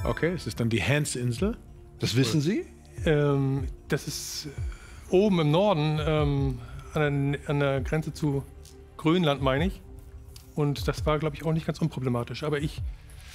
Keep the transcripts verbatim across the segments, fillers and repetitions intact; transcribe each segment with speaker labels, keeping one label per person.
Speaker 1: Okay, es ist dann die Hans-Insel.
Speaker 2: Das wissen Sie?
Speaker 3: Ähm, das ist oben im Norden, ähm, an, der, an der Grenze zu Grönland, meine ich. Und das war, glaube ich, auch nicht ganz unproblematisch. Aber ich,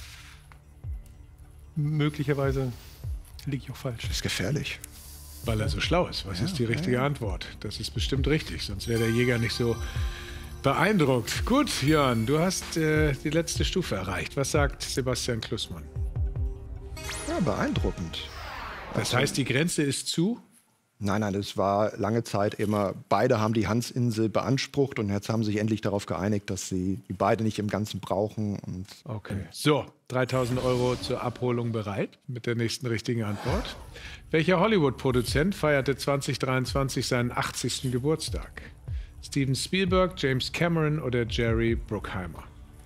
Speaker 3: möglicherweise liege ich auch falsch.
Speaker 2: Das ist gefährlich.
Speaker 1: Weil er so schlau ist. Was ja, ist die richtige ja. Antwort? Das ist bestimmt richtig, sonst wäre der Jäger nicht so beeindruckt. Gut, Jörn, du hast äh, die letzte Stufe erreicht. Was sagt Sebastian Klussmann?
Speaker 2: Ja, beeindruckend.
Speaker 1: Das heißt, die Grenze ist zu?
Speaker 2: Nein, nein, das war lange Zeit immer, beide haben die Hans-Insel beansprucht und jetzt haben sie sich endlich darauf geeinigt, dass sie die beide nicht im Ganzen brauchen. Und
Speaker 1: okay. So, dreitausend Euro zur Abholung bereit mit der nächsten richtigen Antwort. Welcher Hollywood-Produzent feierte zwanzig dreiundzwanzig seinen achtzigsten Geburtstag? Steven Spielberg, James Cameron oder Jerry Bruckheimer?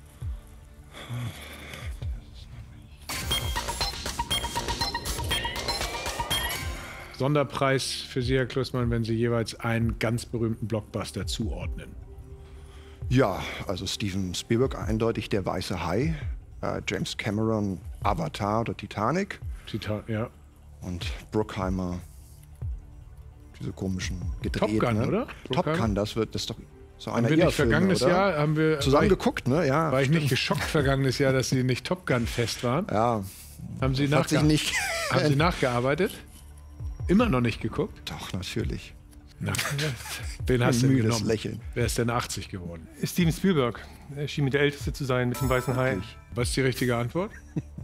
Speaker 1: Sonderpreis für Sie, Herr Klussmann, wenn Sie jeweils einen ganz berühmten Blockbuster zuordnen.
Speaker 2: Ja, also Steven Spielberg eindeutig Der Weiße Hai, äh, James Cameron Avatar oder Titanic.
Speaker 1: Titan, ja.
Speaker 2: Und Bruckheimer, diese komischen gedrehten.
Speaker 1: Top Gun,
Speaker 2: ne?
Speaker 1: oder?
Speaker 2: Top Gun, das wird das ist doch so einer
Speaker 1: haben wir nicht vergangenes
Speaker 2: Filme,
Speaker 1: Jahr haben wir
Speaker 2: zusammen
Speaker 1: ich,
Speaker 2: geguckt, ne? Ja.
Speaker 1: War ich nicht geschockt vergangenes Jahr, dass Sie nicht Top Gun fest waren?
Speaker 2: Ja.
Speaker 1: Haben Sie,
Speaker 2: nachge sich nicht
Speaker 1: haben Sie nachgearbeitet? Immer noch nicht geguckt?
Speaker 2: Doch, natürlich.
Speaker 1: Na, wen hast du denn genommen?
Speaker 2: Lächeln.
Speaker 1: Wer ist denn achtzig geworden?
Speaker 3: Steven Spielberg. Er schien mir der Älteste zu sein mit dem Weißen Hai.
Speaker 1: Was ist die richtige Antwort?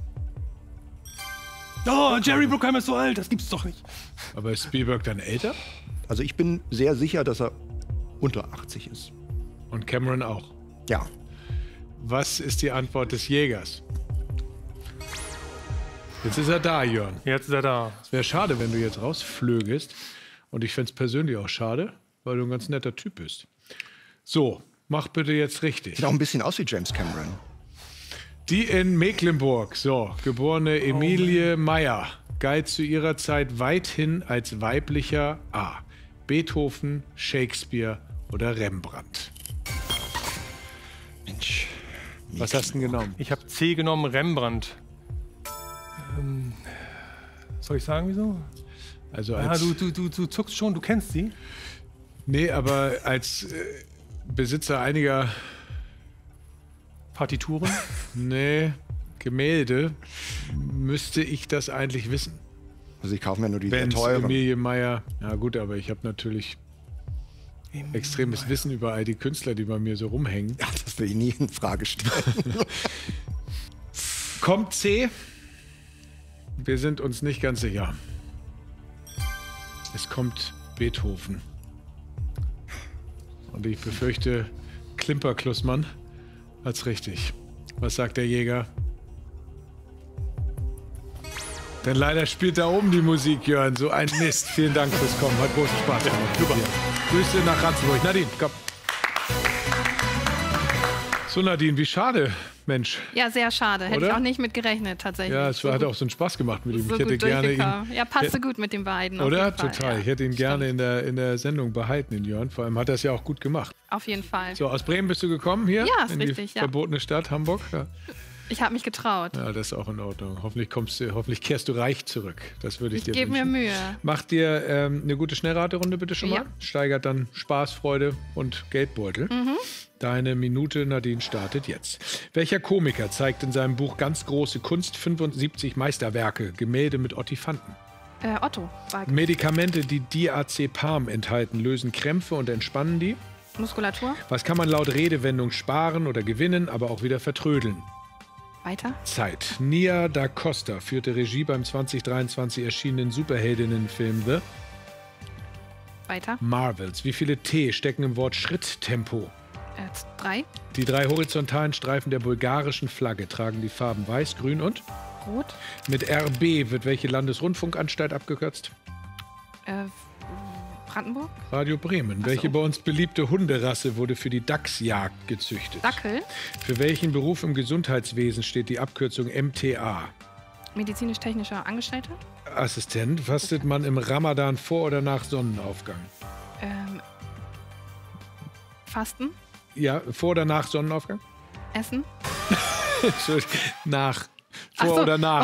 Speaker 3: Oh, Jerry Bruckheimer ist so alt, das gibt's doch nicht.
Speaker 1: Aber ist Spielberg dann älter?
Speaker 2: Also ich bin sehr sicher, dass er unter achtzig ist.
Speaker 1: Und Cameron auch?
Speaker 2: Ja.
Speaker 1: Was ist die Antwort des Jägers? Jetzt ist er da, Jörn.
Speaker 3: Jetzt ist er da.
Speaker 1: Es wäre schade, wenn du jetzt rausflögest. Und ich fände es persönlich auch schade, weil du ein ganz netter Typ bist. So, mach bitte jetzt richtig.
Speaker 2: Sieht auch ein bisschen aus wie James Cameron.
Speaker 1: Die in Mecklenburg, so, geborene Emilie oh Meyer, galt zu ihrer Zeit weithin als weiblicher A. Beethoven, Shakespeare oder Rembrandt.
Speaker 2: Mensch.
Speaker 1: Was hast du denn genommen?
Speaker 3: Ich habe C genommen, Rembrandt. Ähm, soll ich sagen, wieso?
Speaker 1: Also
Speaker 3: ja,
Speaker 1: als,
Speaker 3: du, du, du, du zuckst schon, du kennst sie.
Speaker 1: Nee, aber als äh, Besitzer einiger
Speaker 3: Partituren?
Speaker 1: Nee, Gemälde müsste ich das eigentlich wissen.
Speaker 2: Also ich kaufe mir nur die
Speaker 1: Benz,
Speaker 2: sehr teuren.
Speaker 1: Emilie Meyer. Ja gut, aber ich habe natürlich Emilie extremes Meyer. Wissen über all die Künstler, die bei mir so rumhängen.
Speaker 2: Ja, das will ich nie in Frage stellen.
Speaker 1: Kommt C? Wir sind uns nicht ganz sicher. Es kommt Beethoven. Und ich befürchte, Klimper-Klussmann hat's richtig. Was sagt der Jäger? Denn leider spielt da oben die Musik, Jörn. So ein Mist. Vielen Dank fürs Kommen. Hat großen Spaß gemacht. Super. Grüße nach Ratzenburg. Nadine, komm. So, Nadine, wie schade. Mensch.
Speaker 4: Ja, sehr schade. Hätte
Speaker 1: Oder?
Speaker 4: ich auch nicht mit gerechnet, tatsächlich.
Speaker 1: Ja, es
Speaker 4: so
Speaker 1: hat
Speaker 4: gut,
Speaker 1: auch so einen Spaß gemacht mit ihm.
Speaker 4: so
Speaker 1: Ich hätte
Speaker 4: gut
Speaker 1: gerne ihn,
Speaker 4: Ja, passte gut mit den beiden.
Speaker 1: Oder?
Speaker 4: Auf jeden
Speaker 1: Total.
Speaker 4: Fall, ja.
Speaker 1: Ich hätte ihn
Speaker 4: Stimmt.
Speaker 1: gerne in der, in der Sendung behalten, den Jörn. Vor allem hat er es ja auch gut gemacht.
Speaker 4: Auf jeden Fall.
Speaker 1: So, aus Bremen bist du gekommen hier?
Speaker 4: Ja, ist
Speaker 1: in die
Speaker 4: richtig, ja.
Speaker 1: verbotene Stadt Hamburg? Ja.
Speaker 4: Ich habe mich getraut.
Speaker 1: Ja, das ist auch in Ordnung. Hoffentlich, kommst du, hoffentlich kehrst du reich zurück. Das würde ich,
Speaker 4: Ich
Speaker 1: dir
Speaker 4: gebe mir
Speaker 1: wünschen.
Speaker 4: Mühe.
Speaker 1: Mach dir ähm, eine gute Schnellraterunde bitte schon mal.
Speaker 4: Ja.
Speaker 1: Steigert dann Spaß, Freude und Geldbeutel.
Speaker 4: Mhm.
Speaker 1: Deine Minute, Nadine, startet jetzt. Welcher Komiker zeigt in seinem Buch Ganz große Kunst fünfundsiebzig Meisterwerke, Gemälde mit Ottifanten?
Speaker 4: Äh, Otto. Wagner.
Speaker 1: Medikamente, die Diazepam enthalten, lösen Krämpfe und entspannen die.
Speaker 4: Muskulatur.
Speaker 1: Was kann man laut Redewendung sparen oder gewinnen, aber auch wieder vertrödeln?
Speaker 4: Weiter.
Speaker 1: Zeit. Nia da Costa führte Regie beim zwanzig dreiundzwanzig erschienenen Superheldinnenfilm The
Speaker 4: Weiter.
Speaker 1: Marvels. Wie viele T stecken im Wort Schritttempo?
Speaker 4: Äh, drei.
Speaker 1: Die drei horizontalen Streifen der bulgarischen Flagge tragen die Farben Weiß, Grün und
Speaker 4: Rot.
Speaker 1: Mit R B wird welche Landesrundfunkanstalt abgekürzt?
Speaker 4: Äh, Brandenburg.
Speaker 1: Radio Bremen.
Speaker 4: Ach so.
Speaker 1: Welche bei uns beliebte Hunderasse wurde für die Dachsjagd gezüchtet?
Speaker 4: Dackel.
Speaker 1: Für welchen Beruf im Gesundheitswesen steht die Abkürzung M T A?
Speaker 4: Medizinisch-technischer Angestellter.
Speaker 1: Assistent. Fastet man im Ramadan vor oder nach Sonnenaufgang?
Speaker 4: Ähm, Fasten.
Speaker 1: Ja, vor oder nach Sonnenaufgang?
Speaker 4: Essen.
Speaker 1: Entschuldigung, nach. Vor
Speaker 4: Ach so,
Speaker 1: oder nach